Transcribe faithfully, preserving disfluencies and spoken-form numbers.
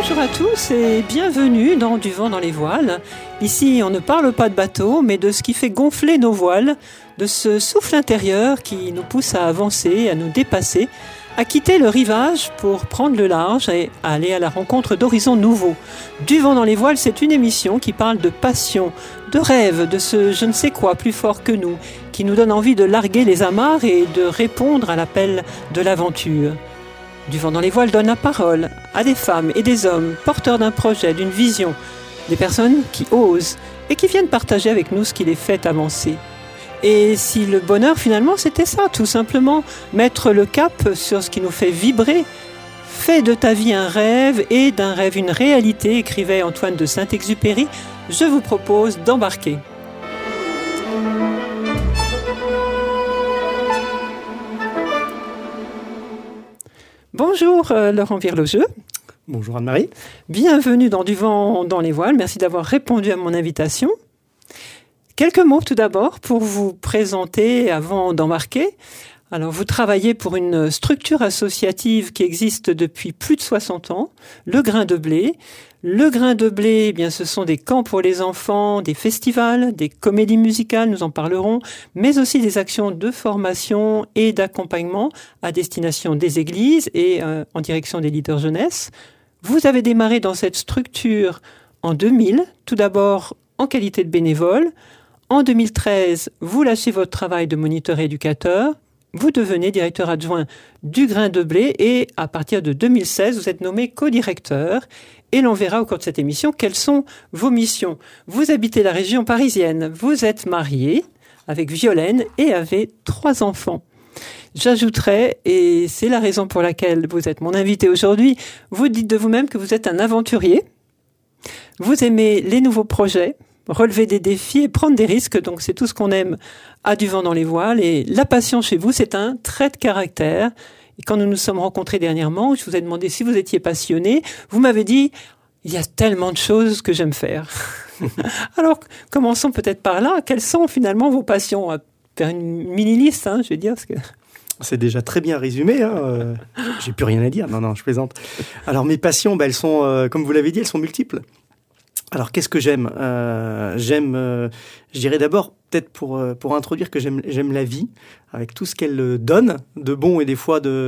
Bonjour à tous et bienvenue dans Du vent dans les voiles. Ici, on ne parle pas de bateau, mais de ce qui fait gonfler nos voiles, de ce souffle intérieur qui nous pousse à avancer, à nous dépasser, à quitter le rivage pour prendre le large et à aller à la rencontre d'horizons nouveaux. Du vent dans les voiles, c'est une émission qui parle de passion, de rêve, de ce je ne sais quoi plus fort que nous, qui nous donne envie de larguer les amarres et de répondre à l'appel de l'aventure. Du vent dans les voiles donne la parole à des femmes et des hommes porteurs d'un projet, d'une vision, des personnes qui osent et qui viennent partager avec nous ce qui les fait avancer. Et si le bonheur finalement c'était ça, tout simplement mettre le cap sur ce qui nous fait vibrer, fais de ta vie un rêve et d'un rêve une réalité, écrivait Antoine de Saint-Exupéry, je vous propose d'embarquer. Bonjour euh, Laurent Virlogeux. Bonjour Anne-Marie. Bienvenue dans Du vent dans les voiles. Merci d'avoir répondu à mon invitation. Quelques mots tout d'abord pour vous présenter avant d'embarquer. Alors, vous travaillez pour une structure associative qui existe depuis plus de soixante ans, le Grain de Blé. Le Grain de Blé, eh bien, ce sont des camps pour les enfants, des festivals, des comédies musicales, nous en parlerons, mais aussi des actions de formation et d'accompagnement à destination des églises et euh, en direction des leaders jeunesse. Vous avez démarré dans cette structure en deux mille, tout d'abord en qualité de bénévole. En deux mille treize, vous lâchez votre travail de moniteur et éducateur. Vous devenez directeur adjoint du Grain de Blé et à partir de deux mille seize, vous êtes nommé co-directeur. Et l'on verra au cours de cette émission quelles sont vos missions. Vous habitez la région parisienne, vous êtes marié avec Violaine et avez trois enfants. J'ajouterai, et c'est la raison pour laquelle vous êtes mon invité aujourd'hui, vous dites de vous-même que vous êtes un aventurier. Vous aimez les nouveaux projets, relever des défis et prendre des risques, donc c'est tout ce qu'on aime à Du vent dans les voiles. Et la passion chez vous, c'est un trait de caractère. Et quand nous nous sommes rencontrés dernièrement, je vous ai demandé si vous étiez passionné, vous m'avez dit « il y a tellement de choses que j'aime faire ». Alors, commençons peut-être par là. Quelles sont finalement vos passions ? On va faire une mini-liste, hein, je vais dire. Parce que... C'est déjà très bien résumé. Hein. Euh, j'ai plus rien à dire. Non, non, je plaisante. Alors, mes passions, bah, elles sont, euh, comme vous l'avez dit, elles sont multiples. Alors, qu'est-ce que j'aime ? euh, J'aime, euh, je dirais d'abord, peut-être pour, euh, pour introduire que j'aime, j'aime la vie, avec tout ce qu'elle donne, de bon et des fois de